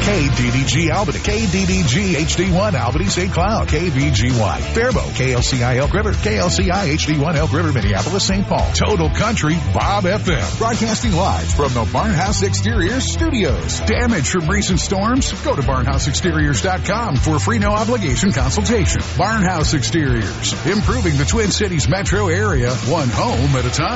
KDDG Albany, KDDG HD1 Albany St. Cloud, KVGY Faribault, KLCI Elk River, KLCI HD1 Elk River Minneapolis St. Paul. Total Country Bob FM. Broadcasting live from the Barnhouse Exteriors studios. Damage from recent storms? Go to barnhouseexteriors.com for a free no obligation consultation. Barnhouse Exteriors. Improving the Twin Cities metro area, one home at a time.